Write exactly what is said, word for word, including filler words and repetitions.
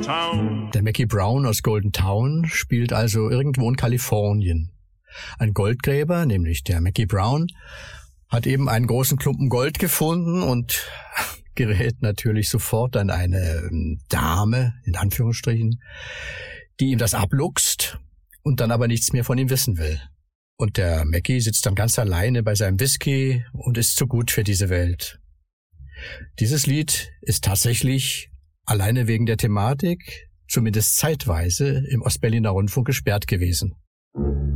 Town. Der Mackie Brown aus Golden Town spielt also irgendwo in Kalifornien. Ein Goldgräber, nämlich der Mackie Brown, hat eben einen großen Klumpen Gold gefunden und gerät natürlich sofort an eine Dame, in Anführungsstrichen, die ihm das abluchst und dann aber nichts mehr von ihm wissen will. Und der Mackie sitzt dann ganz alleine bei seinem Whisky und ist zu gut für diese Welt. Dieses Lied ist tatsächlich alleine wegen der Thematik, zumindest zeitweise, im Ostberliner Rundfunk gesperrt gewesen.